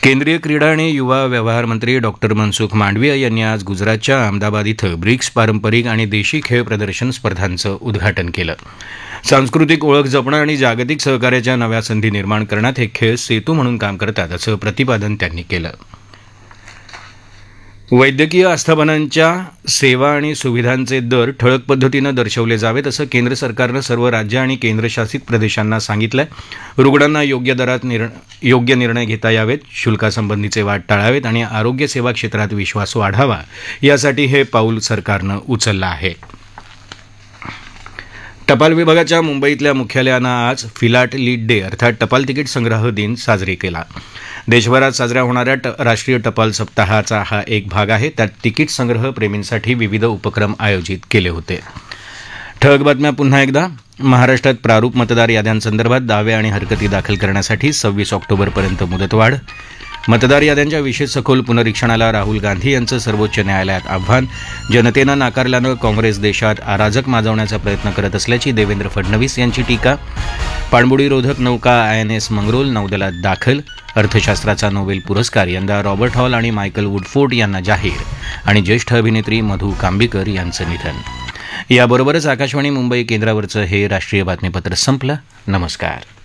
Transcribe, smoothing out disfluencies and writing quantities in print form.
केंद्रीय क्रीडा आणि युवा व्यवहार मंत्री डॉक्टर मनसुख मांडवीय यांनी आज गुजरातच्या अहमदाबाद इथं ब्रिक्स पारंपरिक आणि देशी खेळ प्रदर्शन स्पर्धांचं उद्घाटन केलं. सांस्कृतिक ओळख जपणं आणि जागतिक सहकार्याच्या नव्या संधी निर्माण करण्यात हे खेळ सेतू म्हणून काम करतात असं प्रतिपादन त्यांनी केलं. वैद्यकीय आस्थापनांच्या सेवा आणि सुविधांचे दर ठळक पद्धतीनं दर्शवले जावेत असं केंद्र सरकारनं सर्व राज्य आणि केंद्रशासित प्रदेशांना सांगितलं आहे. रुग्णांना योग्य दरात योग्य निर्णय घेता यावेत, शुल्कासंबंधीचे वाद टाळावेत आणि आरोग्य सेवा क्षेत्रात विश्वास वाढावा यासाठी हे पाऊल सरकारनं उचललं आहे. टपाल विभागाच्या मुंबईतल्या मुख्यालयानं आज फिलाटलीट डे अर्थात टपाल तिकीट संग्रह दिन साजरी केला. देशभरात साजऱ्या होणाऱ्या राष्ट्रीय टपाल सप्ताहाचा हा एक भाग आहे. त्यात तिकीट संग्रह प्रेमींसाठी विविध उपक्रम आयोजित केले होते. ठळक बातम्या पुन्हा एकदा. महाराष्ट्रात प्रारूप मतदार याद्यांसंदर्भात दावे आणि हरकती दाखल करण्यासाठी 26 ऑक्टोबरपर्यंत मुदतवाढ. मतदार याद्यांच्या विशेष सखोल पुनरीक्षणाला राहुल गांधी यांचं सर्वोच्च न्यायालयात आव्हान. जनतेनं नाकारल्यानं काँग्रेस देशात अराजक माजवण्याचा प्रयत्न करत असल्याची देवेंद्र फडणवीस यांची टीका. पाणबुडीरोधक नौका INS मंगरोल नौदलात दाखल. अर्थशास्त्राचा नोबेल पुरस्कार यंदा रॉबर्ट हॉल आणि मायकल वुडफोर्ड यांना जाहीर. आणि ज्येष्ठ अभिनेत्री मधू कांबीकर यांचं निधन. याबरोबरच आकाशवाणी मुंबई केंद्रावरचं हे राष्ट्रीय बातमीपत्र संपलं. नमस्कार.